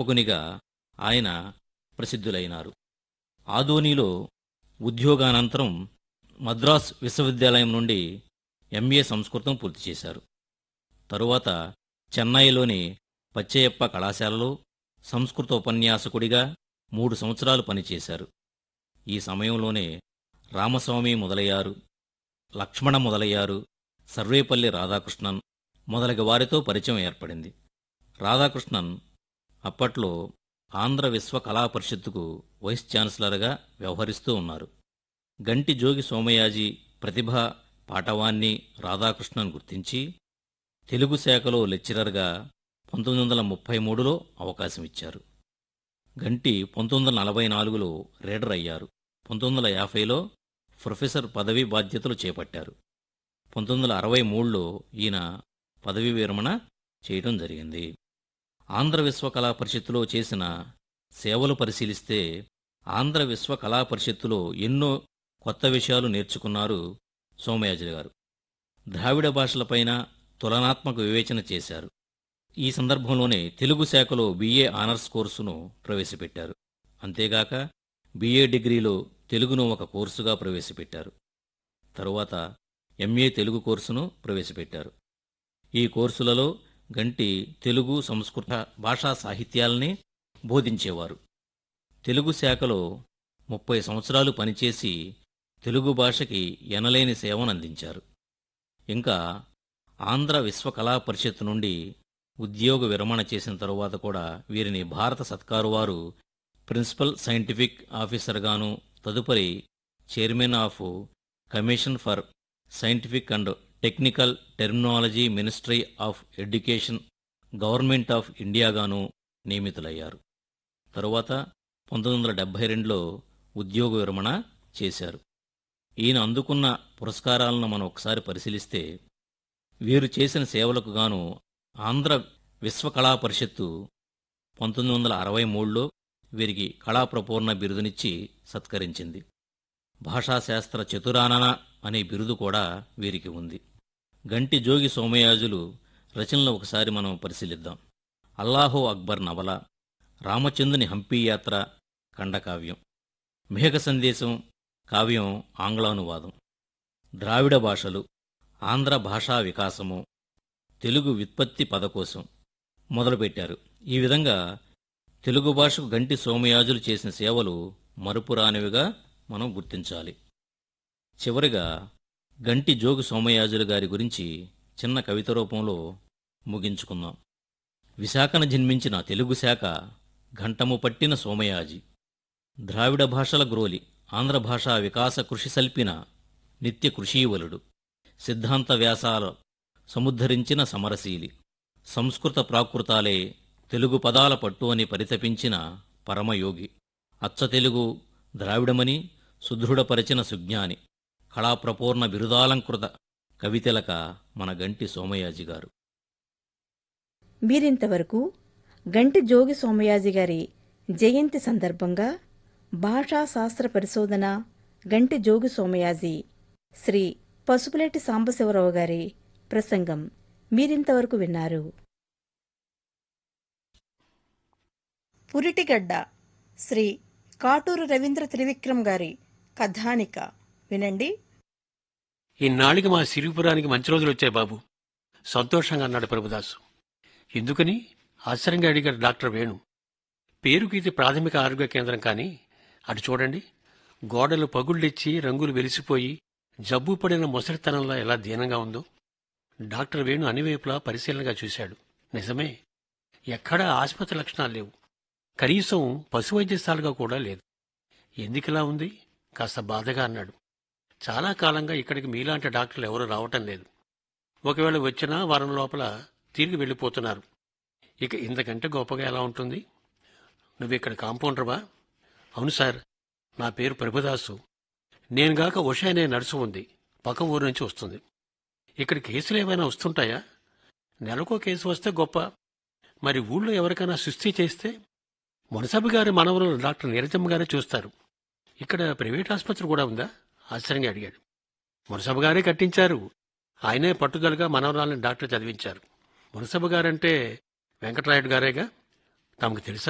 అధ్యాపకునిగా ఆయన ప్రసిద్ధులైనారు. ఆదోనిలో ఉద్యోగానంతరం మద్రాస్ విశ్వవిద్యాలయం నుండి ఎంఏ సంస్కృతం పూర్తి చేశారు. తరువాత చెన్నైలోని పచ్చయ్యప్ప కళాశాలలో సంస్కృత ఉపన్యాసకుడిగా 3 సంవత్సరాలు పనిచేశారు. ఈ సమయంలోనే రామస్వామి మొదలయ్యారు, లక్ష్మణ మొదలయ్యారు, సర్వేపల్లి రాధాకృష్ణన్ మొదలగు వారితో పరిచయం ఏర్పడింది. రాధాకృష్ణన్ అప్పట్లో ఆంధ్ర విశ్వ కళా పరిషత్తుకు వైస్ ఛాన్సలర్గా వ్యవహరిస్తూ ఉన్నారు. గంటి జోగి సోమయాజి ప్రతిభా పాటవాన్ని రాధాకృష్ణన్ గుర్తించి తెలుగు శాఖలో లెక్చరర్గా 1933లో అవకాశమిచ్చారు. గంటి 1944లో రీడర్ అయ్యారు. 1950లో ప్రొఫెసర్ పదవీ బాధ్యతలు చేపట్టారు. 1963లో ఈయన పదవీ విరమణ చేయటం జరిగింది. ఆంధ్ర విశ్వ కళా పరిషత్తులో చేసిన సేవలు పరిశీలిస్తే ఆంధ్ర విశ్వ కళా పరిషత్తులో ఎన్నో కొత్త విషయాలు నేర్చుకున్నారు సోమయాజులు గారు. ద్రావిడ భాషలపైన తులనాత్మక వివేచన చేశారు. ఈ సందర్భంలోనే తెలుగు శాఖలో బిఏ ఆనర్స్ కోర్సును ప్రవేశపెట్టారు. అంతేగాక బిఏ డిగ్రీలో తెలుగును ఒక కోర్సుగా ప్రవేశపెట్టారు. తరువాత ఎంఏ తెలుగు కోర్సును ప్రవేశపెట్టారు. ఈ కోర్సులలో గంటి తెలుగు, సంస్కృత భాషా సాహిత్యాల్ని బోధించేవారు. తెలుగు శాఖలో 30 సంవత్సరాలు పనిచేసి తెలుగు భాషకి ఎనలేని సేవను అందించారు. ఇంకా ఆంధ్ర విశ్వ కళా పరిషత్ నుండి ఉద్యోగ విరమణ చేసిన తరువాత కూడా వీరిని భారత సత్కారు వారు ప్రిన్సిపల్ సైంటిఫిక్ ఆఫీసర్గాను, తదుపరి chairman of commission for scientific and technical terminology ministry of education government of ఇండియాగాను నియమితులయ్యారు. తరువాత 1972లో ఉద్యోగ విరమణ చేశారు. ఈయన అందుకున్న పురస్కారాలను మనం ఒకసారి పరిశీలిస్తే వీరు చేసిన సేవలకు గాను ఆంధ్ర విశ్వ కళా పరిషత్తు 1963లో వీరికి కళాప్రపూర్ణ బిరుదునిచ్చి సత్కరించింది. భాషాశాస్త్ర చతురానన అనే బిరుదు కూడా వీరికి ఉంది. గంటి జోగి సోమయాజులు రచనలు ఒకసారి మనం పరిశీలిద్దాం. అల్లాహో అక్బర్ నవల, రామచంద్రుని హంపీ యాత్ర ఖండకావ్యం, మేఘ సందేశం కావ్యం ఆంగ్లానువాదం, ద్రావిడ భాషలు, ఆంధ్ర భాషా వికాసము, తెలుగు వ్యుత్పత్తి పదకోశం మొదలుపెట్టారు. ఈ విధంగా తెలుగు భాషకు గంటి సోమయాజులు చేసిన సేవలు మరుపురానివిగా మనం గుర్తించాలి. చివరిగా గంటి జోగి సోమయాజులు గారి గురించి చిన్న కవిత రూపంలో ముగించుకుందాం. విశాఖన జన్మించిన తెలుగు శాఖ ఘంటము పట్టిన సోమయాజి, ద్రావిడ భాషల గ్రోలి ఆంధ్ర భాషా వికాస కృషి సల్పిన నిత్య కృషీవలుడు, సిద్ధాంత వ్యాసాల సముద్ధరించిన సమరశీలి, సంస్కృత ప్రాకృతాలే తెలుగు పదాల పట్టు అని పరితపించిన పరమయోగి, అచ్చతెలుగు ద్రావిడమని సుదృఢపరచిన సుజ్ఞాని, కళాప్రపూర్ణ బిరుదాలంకృత కవితెలక మన గంటి సోమయాజి గారు. మీరింతవరకు గంటి జోగి సోమయాజి గారి జయంతి సందర్భంగా భాషా శాస్త్ర పరిశోధన గంటి జోగి సోమయాజి శ్రీ పసుపులేటి సాంబశివరావు గారి ప్రసంగం మీరింతవరకు విన్నారు. పురిటిగడ్డ శ్రీ కాటూరు రవీంద్ర త్రివిక్రమ్ గారి కథానిక వినండి. ఇన్నాళ్ళకి మా సిరిపురానికి మంచి రోజులు వచ్చాయి బాబు, సంతోషంగా అన్నాడు ప్రభుదాసు. ఎందుకని ఆశ్చర్యంగా అడిగాడు డాక్టర్ వేణు. పేరుకి ఇది ప్రాథమిక ఆరోగ్య కేంద్రం, కానీ అటు చూడండి, గోడలు పగుళ్ళిచ్చి రంగులు వెలిసిపోయి జబ్బు పడిన ముసలితనంలో ఎలా దీనంగా ఉందో. డాక్టర్ వేణు అనివైపులా పరిశీలనగా చూశాడు. నిజమే, ఎక్కడా ఆసుపత్రి లక్షణాలు లేవు, కనీసం పశు వైద్యశాలగా కూడా లేదు. ఎందుకిలా ఉంది? కాస్త బాధగా అన్నాడు. చాలా కాలంగా ఇక్కడికి మీలాంటి డాక్టర్లు ఎవరూ రావటం లేదు. ఒకవేళ వచ్చినా వారం లోపల తిరిగి వెళ్ళిపోతున్నారు. ఇక ఇంతకంటే గొప్పగా ఎలా ఉంటుంది? నువ్విక్కడ కాంపౌండర్వా? అవును సార్, నా పేరు ప్రభుదాసు. నేనుగాక ఉషా అనే నర్సు ఉంది, పక్క ఊరు నుంచి వస్తుంది. ఇక్కడ కేసులు ఏమైనా వస్తుంటాయా? నెలకో కేసు వస్తే గొప్ప, మరి ఊళ్ళో ఎవరికైనా సుస్థి చేస్తే మునసబు గారి మనవరులు డాక్టర్ నీరజమ్మ గారే చూస్తారు. ఇక్కడ ప్రైవేట్ ఆసుపత్రి కూడా ఉందా? ఆశ్చర్యంగా అడిగాడు. మునసబు గారే కట్టించారు, ఆయనే పట్టుదలగా మనవరాలని డాక్టర్ చదివించారు. మునసబు గారంటే వెంకటరాయుడు గారేగా, తమకు తెలుసా?